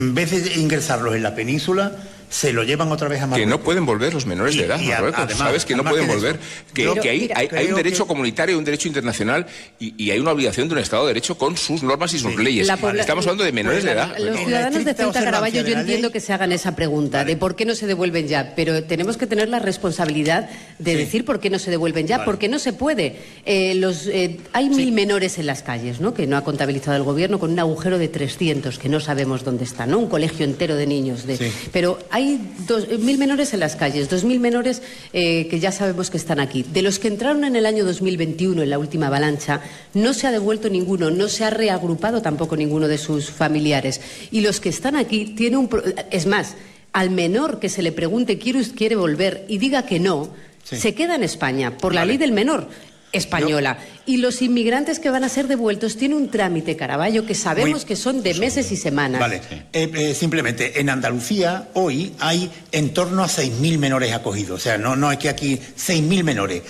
En vez de ingresarlos en la península, se lo llevan otra vez a Marruecos. Que no pueden volver los menores de edad, Marruecos. Además, ¿sabes? Que no pueden volver. Que hay un derecho comunitario, un derecho internacional y hay una obligación de un Estado de Derecho con sus normas y sus leyes. Estamos hablando de menores de edad. Los ciudadanos de Ceuta, Caraballo, yo entiendo que se hagan esa pregunta de por qué no se devuelven ya, pero tenemos que tener la responsabilidad de decir por qué no se devuelven ya, porque no se puede. Hay 1000 menores en las calles, ¿no?, que no ha contabilizado el gobierno, con un agujero de 300 que no sabemos dónde están, ¿no? Un colegio entero de niños. Pero hay 1000 menores en las calles, 2000 menores que ya sabemos que están aquí. De los que entraron en el año 2021 en la última avalancha, no se ha devuelto ninguno, no se ha reagrupado tampoco ninguno de sus familiares. Y los que están aquí tienen es más, al menor que se le pregunte quiere volver y diga que no, se queda en España por la ley del menor española. Y los inmigrantes que van a ser devueltos tienen un trámite, Caraballo, que sabemos que son de meses y semanas. Vale. Simplemente, en Andalucía hoy hay en torno a 6.000 menores acogidos. O sea, no es que aquí 6.000 menores.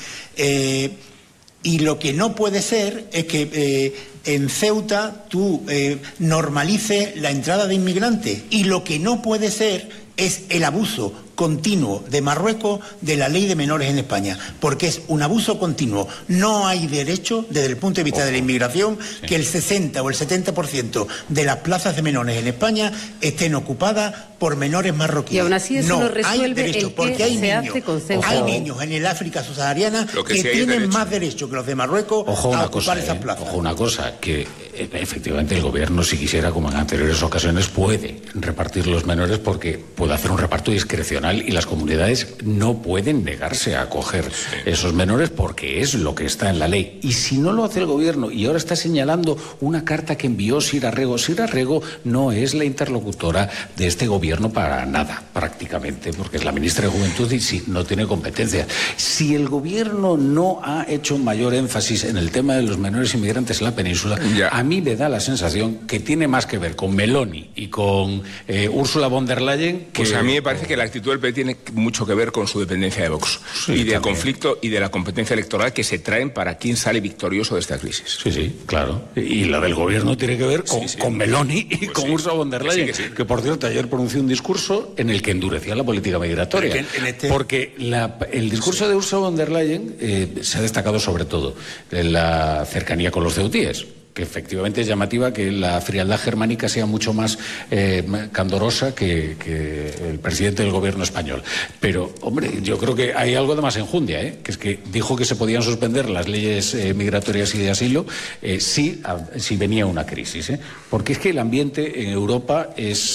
Y lo que no puede ser es que en Ceuta tú normalices la entrada de inmigrantes. Y lo que no puede ser es el abuso continuo de Marruecos de la ley de menores en España, porque es un abuso continuo. No hay derecho, desde el punto de vista de la inmigración, que el 60 o el 70% de las plazas de menores en España estén ocupadas por menores marroquíes. Y aún así eso no resuelve derecho, el porque que hay se niños, hace con Ceuta. Hay niños en el África subsahariana que tienen más derecho que los de Marruecos a ocupar esas plazas. Ojo, una cosa, que efectivamente el gobierno, si quisiera, como en anteriores ocasiones, puede repartir los menores porque puede hacer un reparto discrecional y las comunidades no pueden negarse a acoger esos menores porque es lo que está en la ley. Y si no lo hace el gobierno y ahora está señalando una carta que envió Sir Arrego no es la interlocutora de este gobierno para nada, prácticamente, porque es la ministra de Juventud y sí, no tiene competencia. Si el gobierno no ha hecho un mayor énfasis en el tema de los menores inmigrantes en la península, a mí me da la sensación que tiene más que ver con Meloni y con Ursula von der Leyen que... Pues a mí me parece que la actitud del PP tiene mucho que ver con su dependencia de Vox y del conflicto y de la competencia electoral que se traen para quién sale victorioso de esta crisis. Sí, claro. Y la del gobierno tiene que ver con Meloni y con Ursula von der Leyen, que por cierto ayer pronunció un discurso en el que endurecía la política migratoria. Porque el discurso de Ursula von der Leyen se ha destacado sobre todo en la cercanía con los ceutíes, que efectivamente es llamativa que la frialdad germánica sea mucho más candorosa que el presidente del gobierno español. Pero, hombre, yo creo que hay algo de más enjundia, que es que dijo que se podían suspender las leyes migratorias y de asilo si venía una crisis. Porque es que el ambiente en Europa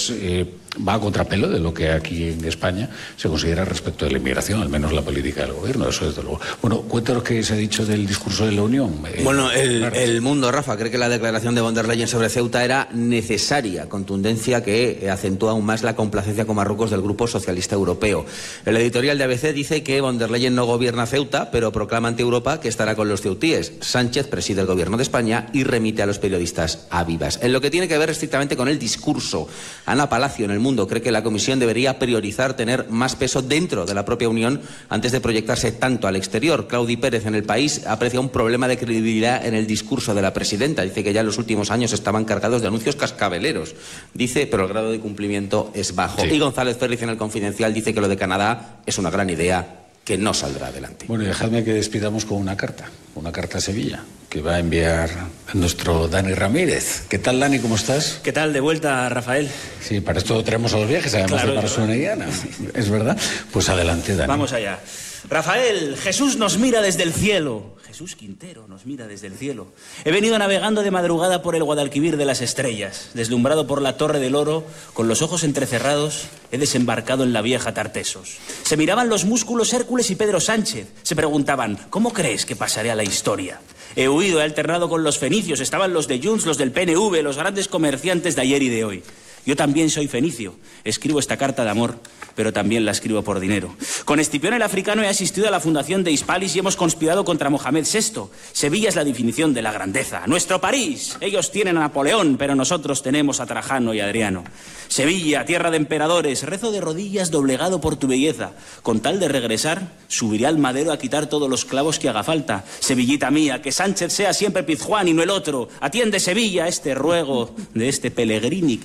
va a contrapelo de lo que aquí en España se considera respecto de la inmigración, al menos la política del gobierno, eso desde luego. Bueno, cuéntanos qué se ha dicho del discurso de la Unión. Bueno, el Mundo, Rafa, cree que la declaración de von der Leyen sobre Ceuta era necesaria, contundencia que acentúa aún más la complacencia con Marruecos del Grupo Socialista Europeo. El editorial de ABC dice que von der Leyen no gobierna Ceuta, pero proclama ante Europa que estará con los ceutíes. Sánchez preside el gobierno de España y remite a los periodistas a vivas. En lo que tiene que ver estrictamente con el discurso, Ana Palacio, en El Mundo, cree que la Comisión debería priorizar tener más peso dentro de la propia Unión antes de proyectarse tanto al exterior. Claudi Pérez, en El País, aprecia un problema de credibilidad en el discurso de la presidenta. Dice que ya en los últimos años estaban cargados de anuncios cascabeleros. Dice, pero el grado de cumplimiento es bajo. Sí. Y González Félix, en El Confidencial, dice que lo de Canadá es una gran idea que no saldrá adelante. Bueno, y dejadme que despidamos con una carta a Sevilla, que va a enviar nuestro Dani Ramírez. ¿Qué tal, Dani? ¿Cómo estás? ¿Qué tal? De vuelta, Rafael. Sí, para esto traemos a los viajes, además de para Suena y Gana. ¿Es verdad? Pues adelante, Dani. Vamos allá. Rafael, Jesús nos mira desde el cielo. Jesús Quintero nos mira desde el cielo. He venido navegando de madrugada por el Guadalquivir de las estrellas. Deslumbrado por la Torre del Oro, con los ojos entrecerrados, he desembarcado en la vieja Tartesos. Se miraban los músculos Hércules y Pedro Sánchez. Se preguntaban, ¿cómo crees que pasaré a la historia? He huido, he alternado con los fenicios. Estaban los de Junts, los del PNV, los grandes comerciantes de ayer y de hoy. Yo también soy fenicio. Escribo esta carta de amor, pero también la escribo por dinero. Con Escipión el Africano he asistido a la fundación de Hispalis y hemos conspirado contra Mohamed VI. Sevilla es la definición de la grandeza. Nuestro París. Ellos tienen a Napoleón, pero nosotros tenemos a Trajano y a Adriano. Sevilla, tierra de emperadores. Rezo de rodillas doblegado por tu belleza. Con tal de regresar, subiré al madero a quitar todos los clavos que haga falta. Sevillita mía, que Sánchez sea siempre Pizjuán y no el otro. Atiende, Sevilla, este ruego de este Pellegrini que hace el camino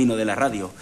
camino de la radio.